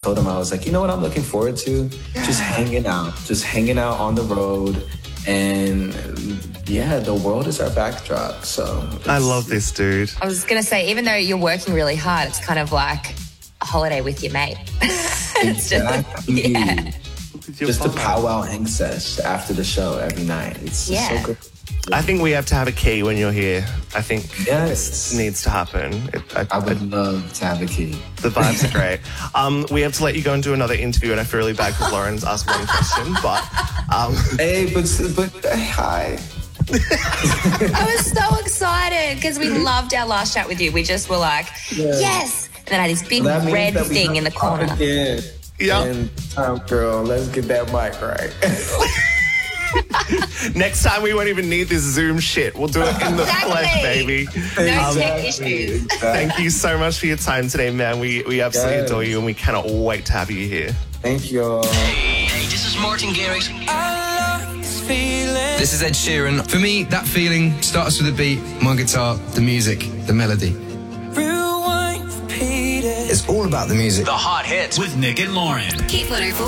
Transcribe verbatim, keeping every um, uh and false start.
told him, I was like, you know what I'm looking forward to? Just hanging out, just hanging out on the road. And yeah, the world is our backdrop. So I love this, dude. I was going to say, even though you're working really hard, it's kind of like a holiday with your mate. It's exactly. just, yeah. Just a powwow hang sesh after the show every night. It's just Yeah. so good. I think we have to have a key when you're here. I think Yes. this needs to happen. It, I, I would love to have a key. The vibes are great. Um, we have to let you go and do another interview, and I feel really bad because Lauren's asked one question, but... Um... Hey, but, but uh, hi. I was so excited because we loved our last chat with you. We just were like, Yeah. yes. And then I had this big That means red that we thing have in the to pop corner. again. Yeah. And time, girl, let's get that mic right. Next time we won't even need this Zoom shit. We'll do it in the Exactly. flesh, baby. No Um, tech issues. Thank you so much for your time today, man. We we absolutely Yes. adore you, and we cannot wait to have you here. Thank you all. Hey, hey, this is Martin Garrix. This is Ed Sheeran. For me, that feeling starts with the beat, my guitar, the music, the melody. It's all about the music. The hot hits with Nick and Lauren. Hit one oh four.